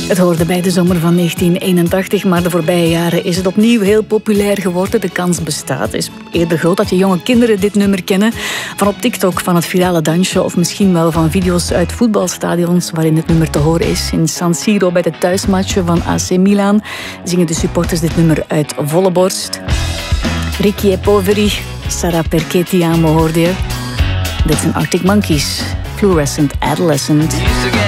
Het hoorde bij de zomer van 1981, maar de voorbije jaren is het opnieuw heel populair geworden. De kans bestaat, is eerder groot dat je jonge kinderen dit nummer kennen. Van op TikTok, van het virale dansje of misschien wel van video's uit voetbalstadions waarin het nummer te horen is. In San Siro bij de thuismatchen van AC Milan zingen de supporters dit nummer uit volle borst. Ricky e Poveri, Sarà perché ti amo hoorde je. Dit zijn Arctic Monkeys, Fluorescent Adolescent.